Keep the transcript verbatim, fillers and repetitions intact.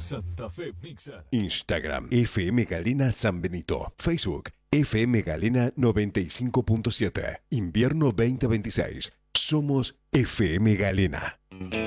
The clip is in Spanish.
Santa Fe Mixer. Instagram F M Galena San Benito. Facebook F M Galena noventa y cinco punto siete. Invierno veinte veintiséis. Somos F M Galena.